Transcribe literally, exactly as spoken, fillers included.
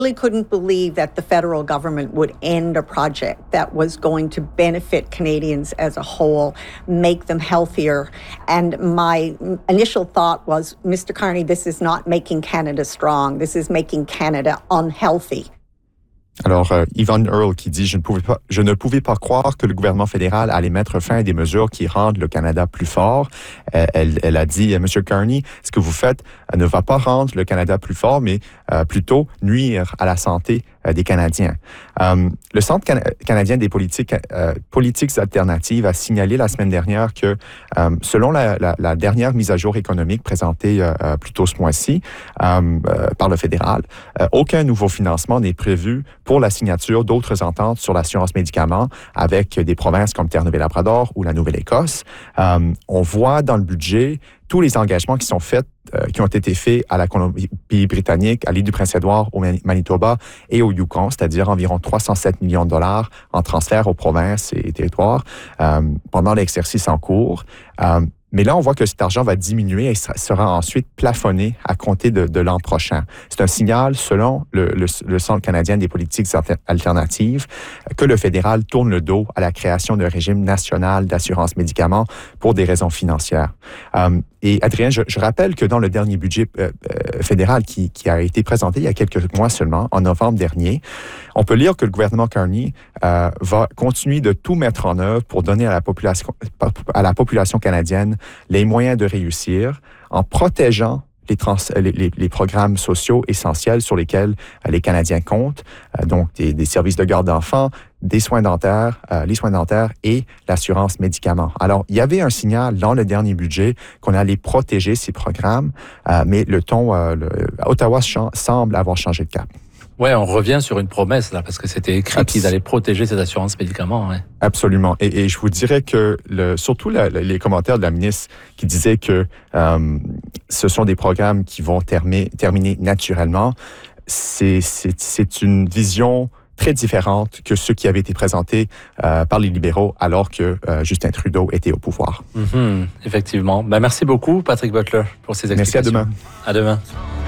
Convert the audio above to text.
really couldn't believe that the federal government would end a project that was going to benefit Canadians as a whole, make them healthier. And my initial thought was, Mister Carney, this is not making Canada strong. This is making Canada unhealthy. Alors, euh, Yvonne Earle qui dit je ne, pouvais pas, je ne pouvais pas croire que le gouvernement fédéral allait mettre fin à des mesures qui rendent le Canada plus fort. Euh, elle, elle a dit, Monsieur Carney, ce que vous faites euh, ne va pas rendre le Canada plus fort, mais euh, plutôt nuire à la santé euh, des Canadiens. Euh, le Centre can- canadien des politiques, euh, politiques alternatives a signalé la semaine dernière que, euh, selon la, la, la dernière mise à jour économique présentée euh, plus tôt ce mois-ci euh, euh, par le fédéral, euh, aucun nouveau financement n'est prévu pour la signature d'autres ententes sur l'assurance médicaments avec des provinces comme Terre-Neuve-et-Labrador ou la Nouvelle-Écosse. Euh, on voit dans le budget tous les engagements qui sont faits, euh, qui ont été faits à la Colombie-Britannique, à l'île du Prince-Édouard, au Manitoba et au Yukon, c'est-à-dire environ trois cent sept millions de dollars en transfert aux provinces et territoires euh, pendant l'exercice en cours. Euh, Mais là, on voit que cet argent va diminuer et sera ensuite plafonné à compter de, de l'an prochain. C'est un signal, selon le, le, le Centre canadien des politiques alternatives, que le fédéral tourne le dos à la création d'un régime national d'assurance médicaments pour des raisons financières. Euh, et Adrien, je, je rappelle que dans le dernier budget euh, fédéral qui, qui a été présenté il y a quelques mois seulement, en novembre dernier, on peut lire que le gouvernement Carney euh, va continuer de tout mettre en œuvre pour donner à la population, à la population canadienne les moyens de réussir en protégeant les, trans, les, les, les programmes sociaux essentiels sur lesquels euh, les Canadiens comptent, euh, donc des, des services de garde d'enfants, des soins dentaires, euh, les soins dentaires et l'assurance médicaments. Alors, il y avait un signal dans le dernier budget qu'on allait protéger ces programmes, euh, mais le ton, euh, le, Ottawa ch- semble avoir changé de cap. Ouais, on revient sur une promesse, là, parce que c'était écrit Abs- qu'ils allaient protéger ces assurances médicaments. Ouais. Absolument. Et, et je vous dirais que, le, surtout la, les commentaires de la ministre qui disait que euh, ce sont des programmes qui vont terminer, terminer naturellement, c'est, c'est, c'est une vision très différente que ceux qui avaient été présentés euh, par les libéraux alors que euh, Justin Trudeau était au pouvoir. Mm-hmm, effectivement. Ben, merci beaucoup, Patrick Butler, pour ces explications. Merci, à demain. À demain.